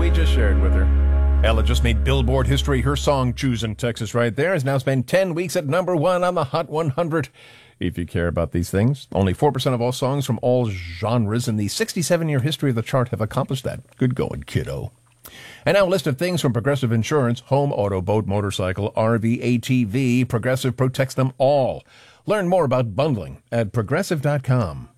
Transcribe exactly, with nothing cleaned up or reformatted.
we just shared with her. Ella just made Billboard history. Her song, Choosing Texas Right There, has now spent ten weeks at number one on the Hot one hundred. If you care about these things, only four percent of all songs from all genres in the sixty-seven-year history of the chart have accomplished that. Good going, kiddo. And now a list of things from Progressive Insurance: home, auto, boat, motorcycle, R V, A T V. Progressive protects them all. Learn more about bundling at progressive dot com.